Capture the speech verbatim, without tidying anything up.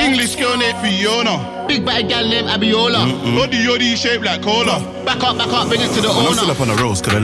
English girl named Fiona. Big bad gal named Abiola. Body yoddy shaped like cola. Back up, back up, bring it to the I'm owner. still up on the roast, cause